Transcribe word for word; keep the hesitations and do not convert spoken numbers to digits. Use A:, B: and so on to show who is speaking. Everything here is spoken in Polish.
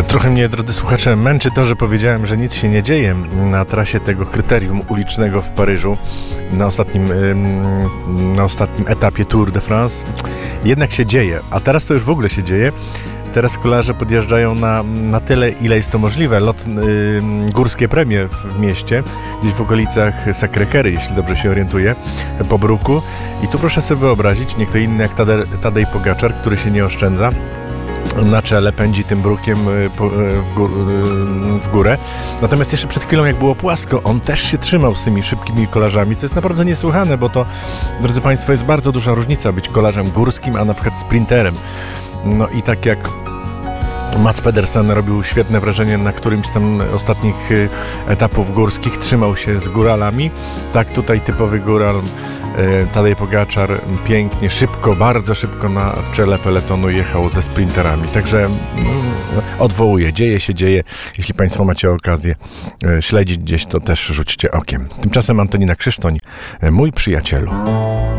A: Trochę mnie, drodzy słuchacze, męczy to, że powiedziałem, że nic się nie dzieje na trasie tego kryterium ulicznego w Paryżu na ostatnim, na ostatnim etapie Tour de France. Jednak się dzieje, a teraz to już w ogóle się dzieje. Teraz kolarze podjeżdżają na, na tyle, ile jest to możliwe. Lot, y, górskie premie w mieście, gdzieś w okolicach Sacré-Cœur, jeśli dobrze się orientuję, po bruku. I tu proszę sobie wyobrazić, nie kto inny jak Tadej, Tadej Pogaczar, który się nie oszczędza. Na czele pędzi tym brukiem w, gór, w górę. Natomiast jeszcze przed chwilą, jak było płasko, on też się trzymał z tymi szybkimi kolarzami, co jest naprawdę niesłychane, bo to, drodzy Państwo, jest bardzo duża różnica być kolarzem górskim, a na przykład sprinterem. No i tak jak Mats Pedersen robił świetne wrażenie na którymś tam ostatnich etapów górskich, trzymał się z góralami, tak tutaj typowy góral Tadej Pogaczar pięknie, szybko, bardzo szybko na czele peletonu jechał ze sprinterami. Także mm, odwołuję, dzieje się, dzieje. Jeśli Państwo macie okazję śledzić gdzieś, to też rzućcie okiem. Tymczasem Antonina Krzysztoń, mój przyjacielu.